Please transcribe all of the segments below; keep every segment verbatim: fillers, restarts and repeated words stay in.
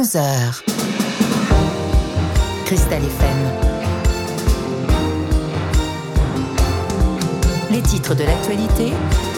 onze heures. Cristal F M. Les titres de l'actualité.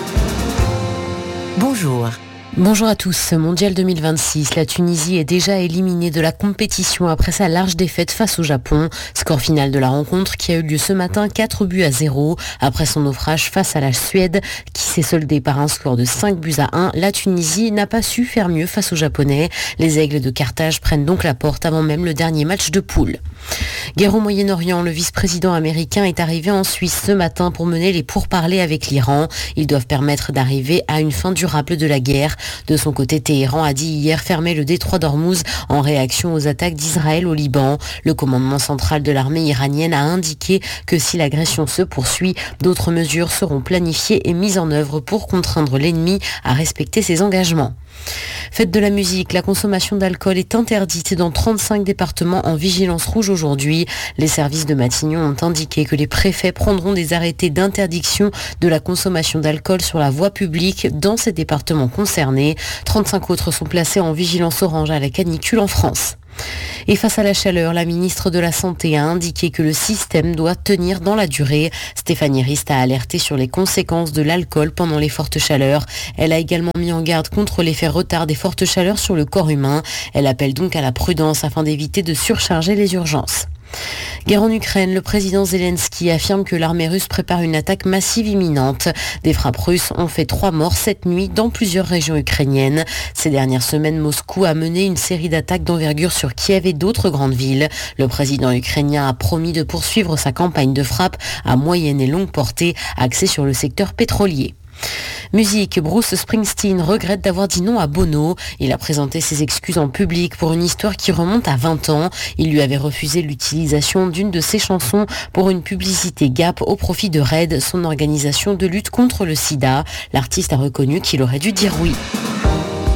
Bonjour. Bonjour à tous. Mondial deux mille vingt-six, la Tunisie est déjà éliminée de la compétition après sa large défaite face au Japon. Score final de la rencontre qui a eu lieu ce matin, quatre buts à zéro. Après son naufrage face à la Suède, qui s'est soldé par un score de cinq buts à un, la Tunisie n'a pas su faire mieux face aux Japonais. Les Aigles de Carthage prennent donc la porte avant même le dernier match de poule. Guerre au Moyen-Orient, le vice-président américain est arrivé en Suisse ce matin pour mener les pourparlers avec l'Iran. Ils doivent permettre d'arriver à une fin durable de la guerre. De son côté, Téhéran a dit hier fermer le détroit d'Ormuz en réaction aux attaques d'Israël au Liban. Le commandement central de l'armée iranienne a indiqué que si l'agression se poursuit, d'autres mesures seront planifiées et mises en œuvre pour contraindre l'ennemi à respecter ses engagements. Fête de la musique, la consommation d'alcool est interdite dans trente-cinq départements en vigilance rouge aujourd'hui. Les services de Matignon ont indiqué que les préfets prendront des arrêtés d'interdiction de la consommation d'alcool sur la voie publique dans ces départements concernés. trente-cinq autres sont placés en vigilance orange à la canicule en France. Et face à la chaleur, la ministre de la Santé a indiqué que le système doit tenir dans la durée. Stéphanie Rist a alerté sur les conséquences de l'alcool pendant les fortes chaleurs. Elle a également mis en garde contre l'effet retard des fortes chaleurs sur le corps humain. Elle appelle donc à la prudence afin d'éviter de surcharger les urgences. Guerre en Ukraine, le président Zelensky affirme que l'armée russe prépare une attaque massive imminente. Des frappes russes ont fait trois morts cette nuit dans plusieurs régions ukrainiennes. Ces dernières semaines, Moscou a mené une série d'attaques d'envergure sur Kiev et d'autres grandes villes. Le président ukrainien a promis de poursuivre sa campagne de frappe à moyenne et longue portée, axée sur le secteur pétrolier. Musique, Bruce Springsteen regrette d'avoir dit non à Bono. Il a présenté ses excuses en public pour une histoire qui remonte à vingt ans. Il lui avait refusé l'utilisation d'une de ses chansons pour une publicité Gap au profit de RAID, son organisation de lutte contre le sida. L'artiste a reconnu qu'il aurait dû dire oui.